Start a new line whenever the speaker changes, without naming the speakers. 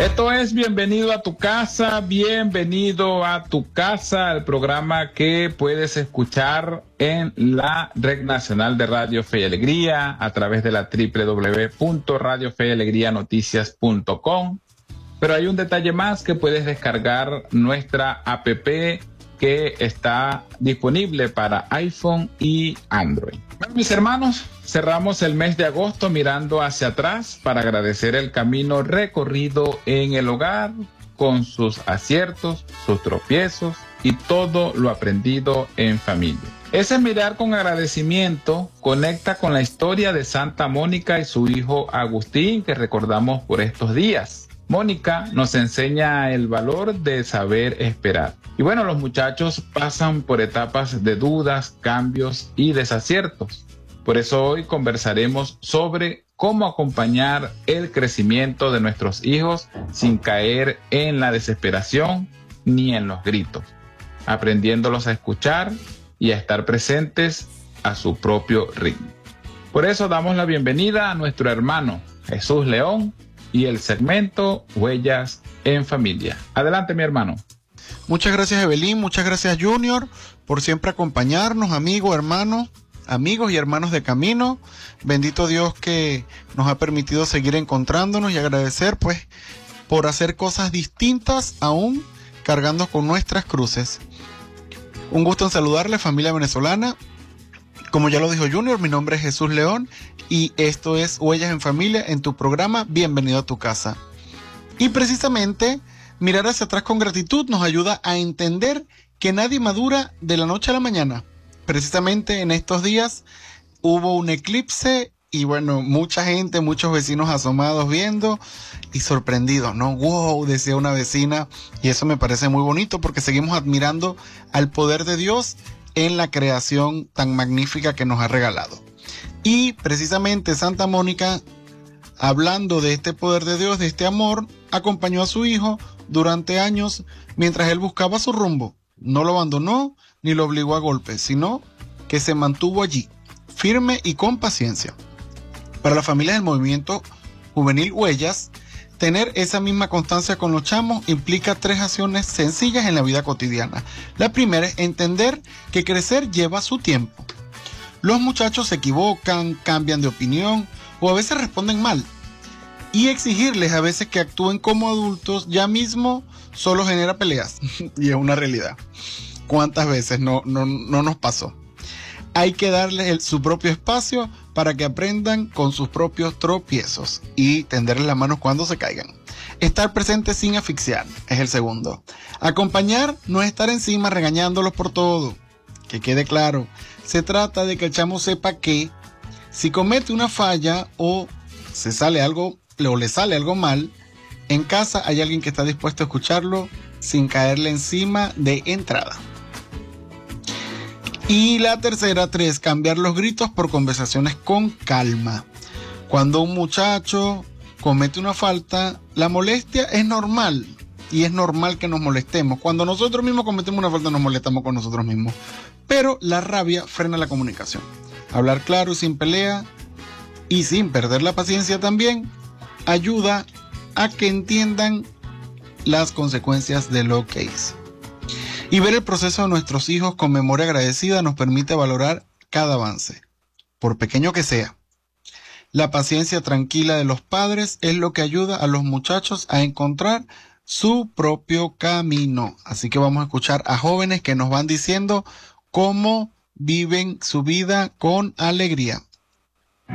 Esto es Bienvenido a tu casa, bienvenido a tu casa, el programa que puedes escuchar en la Red Nacional de Radio Fe y Alegría a través de la www.radiofeyalegrianoticias.com. Pero hay un detalle más, que puedes descargar nuestra app que está disponible para iPhone y Android. Bueno, mis hermanos, cerramos el mes de agosto mirando hacia atrás para agradecer el camino recorrido en el hogar, con sus aciertos, sus tropiezos y todo lo aprendido en familia. Ese mirar con agradecimiento conecta con la historia de Santa Mónica y su hijo Agustín, que recordamos por estos días. Mónica nos enseña el valor de saber esperar. Y bueno, los muchachos pasan por etapas de dudas, cambios y desaciertos. Por eso hoy conversaremos sobre cómo acompañar el crecimiento de nuestros hijos sin caer en la desesperación ni en los gritos, aprendiéndolos a escuchar y a estar presentes a su propio ritmo. Por eso damos la bienvenida a nuestro hermano Jesús León y el segmento Huellas en Familia. Adelante, mi hermano.
Muchas gracias, Evelyn, muchas gracias, Junior, por siempre acompañarnos, amigos y hermanos de camino. Bendito Dios que nos ha permitido seguir encontrándonos, y agradecer pues por hacer cosas distintas aún cargando con nuestras cruces. Un gusto en saludarle, familia venezolana. Como ya lo dijo Junior, mi nombre es Jesús León y esto es Huellas en Familia, en tu programa Bienvenido a tu casa. Y precisamente mirar hacia atrás con gratitud nos ayuda a entender que nadie madura de la noche a la mañana. Precisamente en estos días hubo un eclipse y bueno, mucha gente, muchos vecinos asomados viendo y sorprendidos, ¿no? ¡Wow!, decía una vecina, y eso me parece muy bonito porque seguimos admirando al poder de Dios en la creación tan magnífica que nos ha regalado. Y precisamente Santa Mónica, hablando de este poder de Dios, de este amor, acompañó a su hijo durante años mientras él buscaba su rumbo. No lo abandonó ni lo obligó a golpes, sino que se mantuvo allí, firme y con paciencia. Para las familias del movimiento juvenil Huellas, tener esa misma constancia con los chamos implica 3 acciones sencillas en la vida cotidiana. La primera es entender que crecer lleva su tiempo. Los muchachos se equivocan, cambian de opinión o a veces responden mal. Y exigirles a veces que actúen como adultos ya mismo solo genera peleas. Y es una realidad. ¿Cuántas veces no nos pasó? Hay que darles su propio espacio para que aprendan con sus propios tropiezos y tenderles las manos cuando se caigan. Estar presente sin asfixiar es el segundo. Acompañar no es estar encima regañándolos por todo. Que quede claro, se trata de que el chamo sepa que si comete una falla o le sale algo mal, en casa hay alguien que está dispuesto a escucharlo sin caerle encima de entrada. Y la tercera, 3, cambiar los gritos por conversaciones con calma. Cuando un muchacho comete una falta, la molestia es normal. Y es normal que nos molestemos. Cuando nosotros mismos cometemos una falta, nos molestamos con nosotros mismos. Pero la rabia frena la comunicación. Hablar claro y sin pelea, y sin perder la paciencia también, ayuda a que entiendan las consecuencias de lo que hizo. Y ver el proceso de nuestros hijos con memoria agradecida nos permite valorar cada avance, por pequeño que sea. La paciencia tranquila de los padres es lo que ayuda a los muchachos a encontrar su propio camino. Así que vamos a escuchar a jóvenes que nos van diciendo cómo viven su vida con alegría.